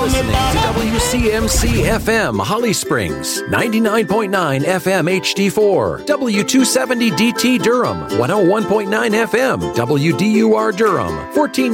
listening to WCMC FM Holly Springs, 99.9 FM HD4, W270 DT Durham, 101.9 FM WDUR Durham, 14